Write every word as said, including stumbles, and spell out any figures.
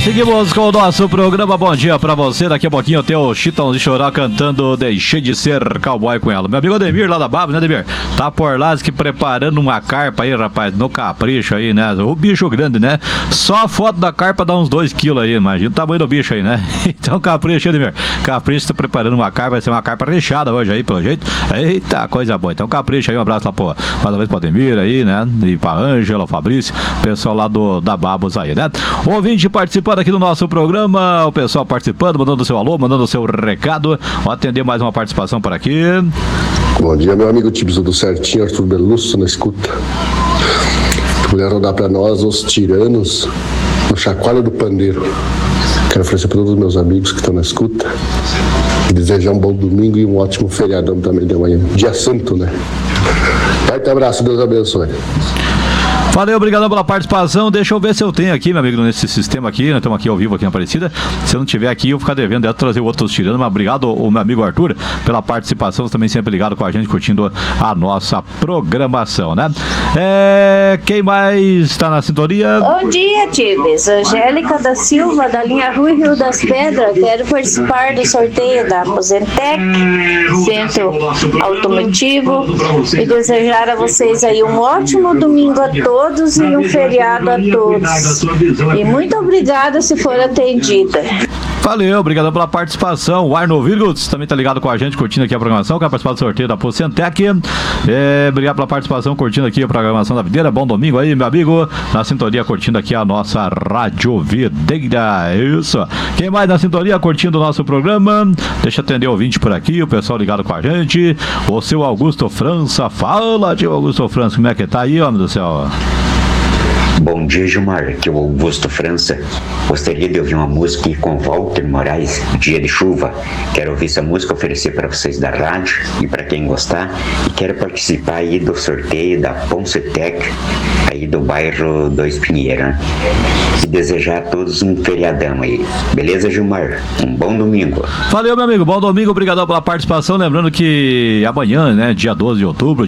Seguimos com o nosso programa. Bom dia pra você. Daqui a pouquinho tem o Chitãozinho Choró cantando Deixei de Ser Cowboy com ela. Meu amigo Ademir lá da Babos, né, Ademir? Tá por lá, que preparando uma carpa aí, rapaz, no capricho aí, né? O bicho grande, né? Só a foto da carpa dá uns dois quilos aí, imagina o tamanho do bicho aí, né? Então capricho, Ademir. Capricho tá preparando uma carpa, vai ser uma carpa recheada hoje aí, pelo jeito. Eita, coisa boa. Então capricho aí, um abraço lá, pô. Mais uma vez pro Ademir aí, né? E pra Ângela, o Fabrício, pessoal lá do, da Babos aí, né? O ouvinte participando aqui do nosso programa, o pessoal participando, mandando o seu alô, mandando o seu recado. Vou atender mais uma participação por aqui. Bom dia, meu amigo Tips, tudo certinho, Arthur Belusso na escuta. Se puder rodar pra nós os tiranos no chacoalho do pandeiro. Quero oferecer para todos os meus amigos que estão na escuta e desejar um bom domingo e um ótimo feriadão também de manhã. Dia santo, né? Forte abraço, Deus abençoe. Valeu, obrigado pela participação. Deixa eu ver se eu tenho aqui, meu amigo, nesse sistema aqui. Nós estamos aqui ao vivo aqui na Aparecida. Se eu não tiver aqui, eu vou ficar devendo de trazer outros tirando. Mas obrigado, o meu amigo Arthur, pela participação. Você também sempre ligado com a gente, curtindo a nossa programação, né? É, quem mais está na sintonia? Bom dia, Tibes. Angélica da Silva, da linha Rui Rio das Pedras. Quero participar do sorteio da Aposentec, Centro Automotivo, e desejar a vocês aí um ótimo domingo a todos. Todos e um feriado a todos. E muito obrigada se for atendida. Valeu, obrigado pela participação. O Arno Virgus também tá ligado com a gente, curtindo aqui a programação. Quer participar do sorteio da Pocentec. É, obrigado pela participação, curtindo aqui a programação da Videira. Bom domingo aí, meu amigo. Na sintonia, curtindo aqui a nossa Rádio Videira. Isso. Quem mais na sintonia, curtindo o nosso programa? Deixa eu atender o ouvinte por aqui, o pessoal ligado com a gente. O seu Augusto França. Fala, tio Augusto França, como é que tá aí, homem do céu? Bom dia, Gilmar, aqui é o Augusto França. Gostaria de ouvir uma música com Walter Moraes, Dia de Chuva. Quero ouvir essa música, oferecer para vocês da rádio e para quem gostar. E quero participar aí do sorteio da Pocentec, aí do bairro Dois Pinheiros, né? E desejar a todos um feriadão aí. Beleza, Gilmar? Um bom domingo. Valeu, meu amigo. Bom domingo, obrigado pela participação. Lembrando que amanhã, né, dia doze de outubro,